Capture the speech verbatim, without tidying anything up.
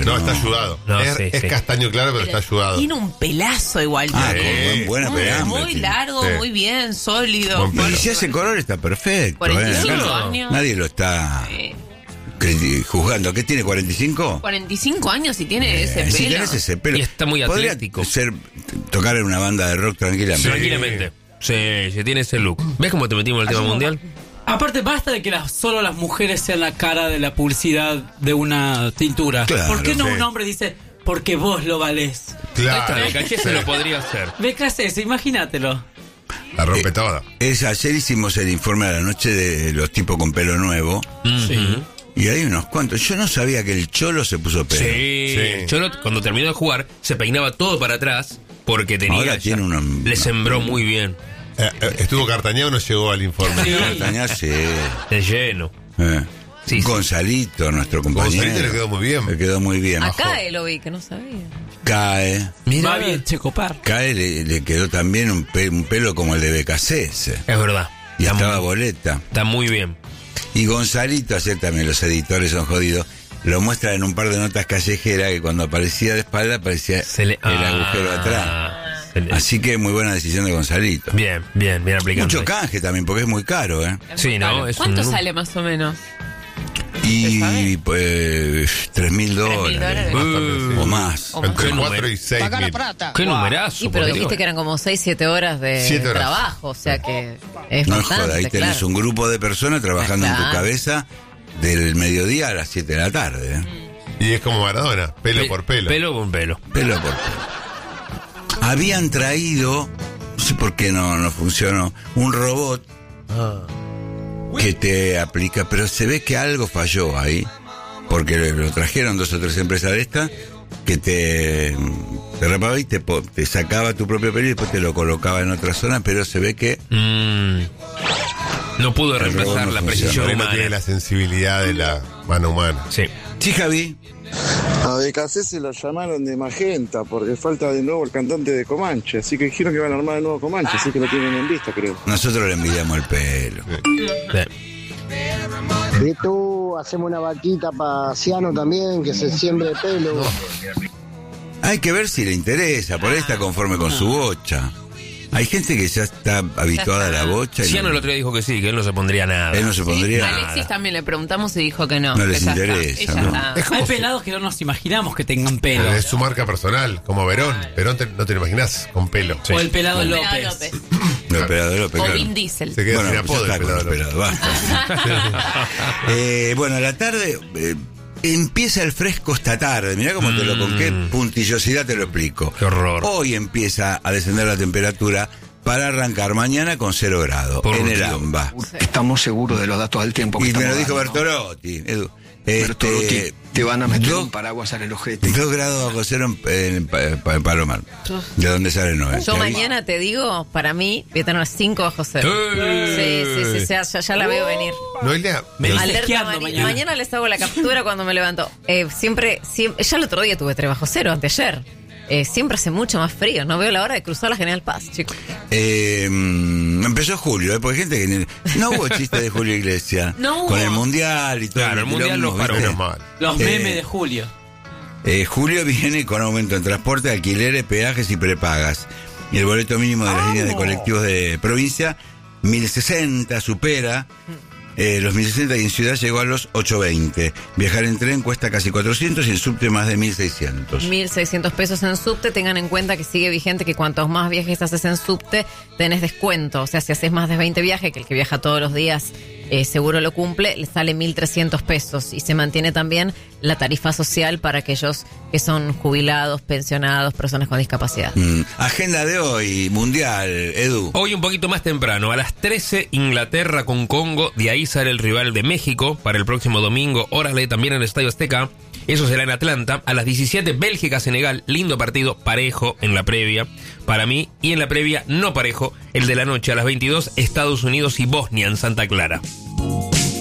No, está ayudado. No, es sí, es sí. castaño claro, pero está ayudado. Tiene un pelazo igual. Ah, tiene. con buen- buena muy, pelambre muy tiene. largo, Sí. muy bien, sólido. Buen pelo. Y si hace color está perfecto. cuarenta y cinco ¿eh? años. Nadie lo está Eh, criti- juzgando. ¿Qué tiene, cuarenta y cinco? cuarenta y cinco años y tiene ese Eh, pelo. si tenés ese pelo. Y está muy podría atlético. ser, tocar en una banda de rock tranquilamente. Tranquilamente. Sí, sí, tiene ese look. ¿Ves cómo te metimos en el tema mundial? Aparte, basta de que las, solo las mujeres sean la cara de la publicidad de una tintura. Claro, ¿Por qué no sí. un hombre dice, porque vos lo valés? Claro. Ahí está, Becaché se lo podría hacer. Becas ese, imagínatelo. La rompe toda. Es, ayer hicimos el informe a la noche de los tipos con pelo nuevo. Sí. Y hay unos cuantos. Yo no sabía que el Cholo se puso pelo. Sí. Sí. Cholo, cuando terminó de jugar, se peinaba todo para atrás porque tenía. Ahora ya- tiene una- Le sembró muy bien. Eh, eh, ¿Estuvo Cartañado o no llegó al informe? Sí. Cartañá, sí. De lleno. Eh. Sí, sí. Gonzalito, nuestro compañero. Gonzalito le quedó muy bien. Le quedó muy bien. Acá él lo vi, que no sabía. Cae. Va bien, Checopar. Cae le, le quedó también un, pe- un pelo como el de Becasés. Es verdad. Y Está estaba muy- boleta. Está muy bien. Y Gonzalito, ayer también los editores son jodidos, lo muestran en un par de notas callejeras que cuando aparecía de espalda aparecía Se le- el Ah, agujero atrás. se le- Así que muy buena decisión de Gonzalito. Bien, bien, bien aplicado. Mucho canje también, porque es muy caro, ¿eh? Sí, ¿no? Es ¿Cuánto un- sale más o menos? Y pues tres mil dólares. dólares. Uh, O más. O más. Entre Qué cuatro y seis mil. Qué numerazo. Y pero por dijiste Dios. que eran como seis, siete horas de Siete horas. trabajo, o sea que es No bastante, joda, ahí tenés claro. un grupo de personas trabajando en tu Claro. cabeza del mediodía a las siete de la tarde. ¿eh? Y es como Maradona, pelo Pe- por pelo. Pelo por pelo. Pelo por pelo. Habían traído, no sé por qué no, no funcionó, un robot que te aplica, pero se ve que algo falló ahí, porque lo trajeron dos o tres empresas de estas, que te, te rapaba y te, po- te sacaba tu propio pelo y después te lo colocaba en otra zona, pero se ve que Mm. No pudo El robot reemplazar no la funciona. precisión Por ahí no humana. tiene la sensibilidad de la mano humana. Sí. sí, Javi. A Becasés se lo llamaron de Magenta porque falta de nuevo el cantante de Comanche, así que dijeron que van a armar de nuevo Comanche, así que lo tienen en vista, creo. Nosotros le envidiamos el pelo. Sí. Y tú, hacemos una vaquita para Ciano también, que se siembre pelo. Hay que ver si le interesa, por ahí está conforme con su bocha. Hay gente que ya está habituada a la bocha y Ciano el otro día dijo que sí, que él no se pondría nada. él no se pondría. A Alexis también le preguntamos y dijo que no. No que les ya está, interesa, ella ¿no? está. Es como Hay su- pelados que no nos imaginamos que tengan pelo. Es su marca personal, como Verón. Verón te- no te lo imaginás con pelo. O el pelado Pelado López. López. El operador de López, O claro. Vin Diesel. Se queda Bueno, sin pues apodo ya el está con pelado. el pelado, basta. Eh, bueno, a la tarde eh, empieza el fresco esta tarde. Mirá cómo te lo, con qué puntillosidad te lo explico. Qué horror. Hoy empieza a descender la temperatura para arrancar mañana con cero grados Por en el Dios. AMBA. Estamos seguros de los datos del tiempo que Y me estamos lo dijo dando, ¿no? Bertolotti, Edu. Bertolotti, Este, te van a meter dos- un paraguas en el ojete. Dos grados bajo cero en, en, Pa- Pa- Palomar. ¿De dónde sale Noel? Yo mañana te digo, para mí, voy a tener cinco bajo cero. ¡Eh! Sí, sí, sí, sí, ya, ya la veo venir. Noelia, Me dice Alerta esquiando amarilla. mañana. Mañana les hago la captura cuando me levanto. Eh, siempre, siempre, ya el otro día tuve tres bajo cero, anteayer. Eh, siempre hace mucho más frío. No veo la hora de cruzar la General Paz, chicos. Eh, mm, empezó Julio, ¿eh? Porque hay gente que ni- no hubo chiste de Julio Iglesias. No hubo. Con el mundial y todo. Claro, el mundial los paró. ¿viste? menos mal. Los Eh, memes de Julio. Eh, Julio viene con aumento en transporte, alquileres, peajes y prepagas. Y el boleto mínimo de las líneas de colectivos de provincia, mil sesenta, supera. Eh, los mil sesenta y en ciudad llegó a los ochocientos veinte. Viajar en tren cuesta casi cuatrocientos y en subte más de mil seiscientos. mil seiscientos pesos en subte. Tengan en cuenta que sigue vigente que cuantos más viajes haces en subte, tenés descuento. O sea, si haces más de veinte viajes, que el que viaja todos los días eh, seguro lo cumple, le sale mil trescientos pesos. Y se mantiene también la tarifa social para aquellos que son jubilados, pensionados, personas con discapacidad. Mm. Agenda de hoy, mundial, Edu. Hoy un poquito más temprano, a las trece, Inglaterra con Congo, de ahí sale el rival de México para el próximo domingo, órale, también en el Estadio Azteca, eso será en Atlanta. A las diecisiete, Bélgica-Senegal, lindo partido, parejo en la previa, para mí, y en la previa no parejo, el de la noche a las veintidós, Estados Unidos y Bosnia en Santa Clara.